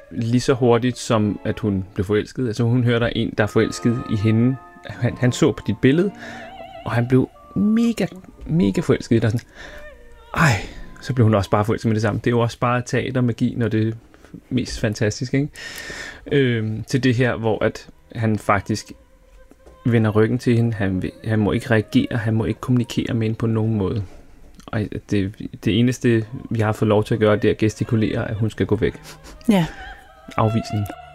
lige så hurtigt, som at hun blev forelsket. Altså hun hører der en, der er forelsket i hende. Han så på dit billede, og han blev mega forelsket i dig. Sådan, så blev hun også bare forelsket med det samme. Det er jo også bare teatermagi, når det er mest fantastisk, ikke? Til det her, hvor at han faktisk vender ryggen til hende. Han må ikke reagere, han må ikke kommunikere med hende på nogen måde. Og det eneste, vi har fået lov til at gøre, det er at gestikulere, at hun skal gå væk. Ja. Afvisning.